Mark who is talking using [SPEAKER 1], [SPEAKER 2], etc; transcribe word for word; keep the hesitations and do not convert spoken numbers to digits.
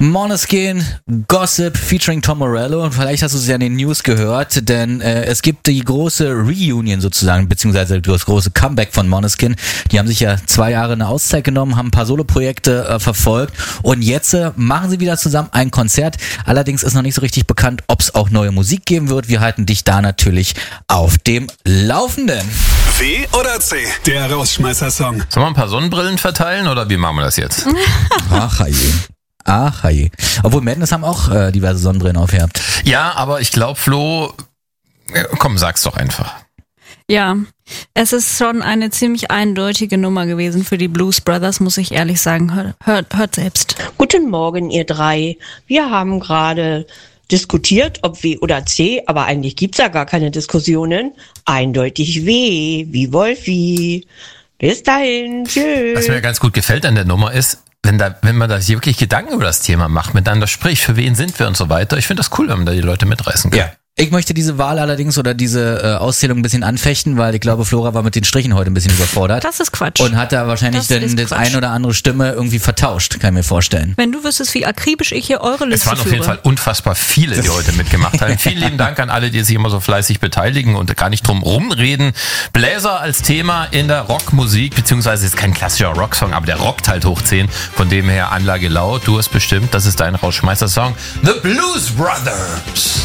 [SPEAKER 1] Måneskin, Gossip featuring Tom Morello, und vielleicht hast du es ja in den News gehört, denn äh, es gibt die große Reunion sozusagen, beziehungsweise das große Comeback von Måneskin. Die haben sich ja zwei Jahre eine Auszeit genommen, haben ein paar Soloprojekte äh, verfolgt und jetzt äh, machen sie wieder zusammen ein Konzert. Allerdings ist noch nicht so richtig bekannt, ob es auch neue Musik geben wird. Wir halten dich da natürlich auf dem Laufenden.
[SPEAKER 2] W oder C? Der Rausschmeißer-Song.
[SPEAKER 3] Sollen wir ein paar Sonnenbrillen verteilen oder wie machen wir das jetzt?
[SPEAKER 1] Ach, je. Ach, je. Obwohl Madness haben auch äh, diverse Sonnenbrillen aufgehabt.
[SPEAKER 3] Ja, aber ich glaube, Flo, komm, sag's doch einfach.
[SPEAKER 4] Ja, es ist schon eine ziemlich eindeutige Nummer gewesen für die Blues Brothers, muss ich ehrlich sagen. Hört, hört, hört selbst.
[SPEAKER 5] Guten Morgen, ihr drei. Wir haben gerade diskutiert, ob W oder C, aber eigentlich gibt's ja gar keine Diskussionen. Eindeutig W, wie Wolfi. Bis dahin, tschüss.
[SPEAKER 3] Was mir ganz gut gefällt an der Nummer ist, wenn da, wenn man da sich wirklich Gedanken über das Thema macht, miteinander spricht, für wen sind wir und so weiter. Ich finde das cool, wenn man da die Leute mitreißen kann.
[SPEAKER 1] Ja. Ich möchte diese Wahl allerdings oder diese äh, Auszählung ein bisschen anfechten, weil ich glaube, Flora war mit den Strichen heute ein bisschen überfordert.
[SPEAKER 4] Das ist Quatsch.
[SPEAKER 1] Und hat da wahrscheinlich
[SPEAKER 4] das
[SPEAKER 1] dann das ein oder andere Stimme irgendwie vertauscht, kann ich mir vorstellen.
[SPEAKER 4] Wenn du wüsstest, wie akribisch ich hier eure Liste
[SPEAKER 3] Es waren
[SPEAKER 4] führe.
[SPEAKER 3] auf jeden Fall unfassbar viele, die heute mitgemacht haben. Vielen lieben Dank an alle, die sich immer so fleißig beteiligen und gar nicht drum rumreden. Bläser als Thema in der Rockmusik, beziehungsweise ist kein klassischer Rocksong, aber der rockt halt hoch zehn. Von dem her Anlage laut. Du hast bestimmt, das ist dein Rausschmeißer-Song. The Blues Brothers.